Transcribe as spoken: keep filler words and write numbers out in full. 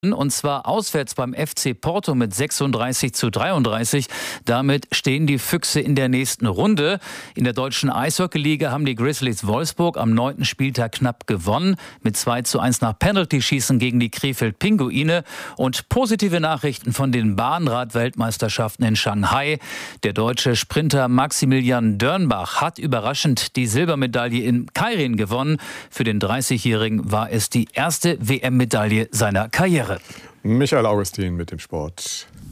Und zwar auswärts beim F C Porto mit sechsunddreißig zu dreiunddreißig. Damit stehen die Füchse in der nächsten Runde. In der deutschen Eishockeyliga haben die Grizzlies Wolfsburg am neunten Spieltag knapp gewonnen. Mit zwei zu eins nach Penalty-Schießen gegen die Krefeld-Pinguine. Und positive Nachrichten von den Bahnrad-Weltmeisterschaften in Shanghai. Der deutsche Sprinter Maximilian Dörnbach hat überraschend die Silbermedaille in Keirin gewonnen. Für den dreißigjährigen war es die erste W M-Medaille seiner Karriere. Michael Augustin mit dem Sport.